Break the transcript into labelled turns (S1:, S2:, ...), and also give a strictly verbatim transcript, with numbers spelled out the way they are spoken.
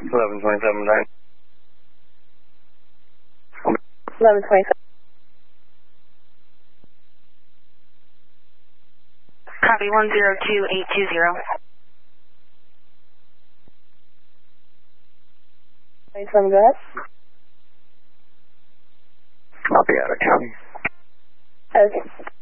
S1: eleven twenty-seven, nine.
S2: eleven twenty-seven.
S3: Copy one zero two eight two zero.
S2: twenty-seven, go ahead.
S1: Copy out of county.
S2: Okay.